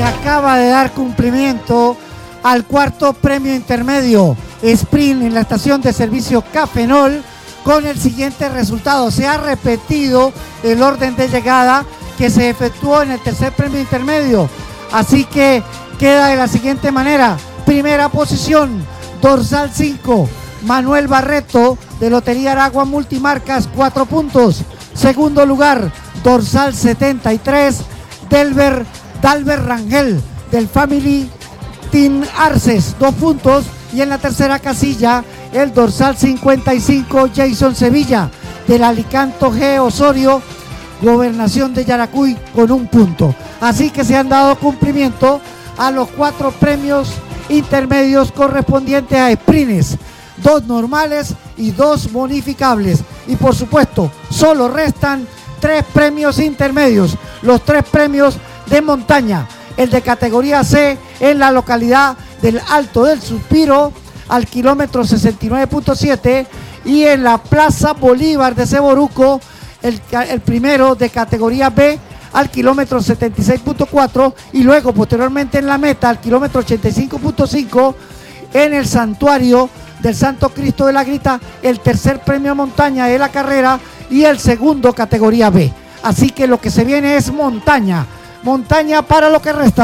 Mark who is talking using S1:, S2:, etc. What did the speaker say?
S1: se acaba de dar cumplimiento al cuarto premio intermedio sprint en la estación de servicio Cafenol con el siguiente resultado. Se ha repetido el orden de llegada que se efectuó en el tercer premio intermedio, así que queda de la siguiente manera: primera posición, dorsal 5, Manuel Barreto de Lotería Aragua Multimarcas, 4 puntos. Segundo lugar, dorsal 73, Dalber Rangel del Family Team Arces, 2 puntos. Y en la tercera casilla, el dorsal 55, Jason Sevilla del Alicanto G Osorio, Gobernación de Yaracuy, con 1 punto. Así que se han dado cumplimiento a los 4 premios intermedios correspondientes a sprints, 2 normales y 2 bonificables. Y por supuesto, solo restan 3 premios intermedios, los 3 premios de montaña. El de categoría C en la localidad del Alto del Suspiro al kilómetro 69.7 y en la Plaza Bolívar de Ceboruco el primero de categoría B al kilómetro 76.4 y luego posteriormente en la meta al kilómetro 85.5 en el santuario del Santo Cristo de la Grita, el tercer premio montaña de la carrera y el segundo categoría B. Así que lo que se viene es montaña para lo que resta.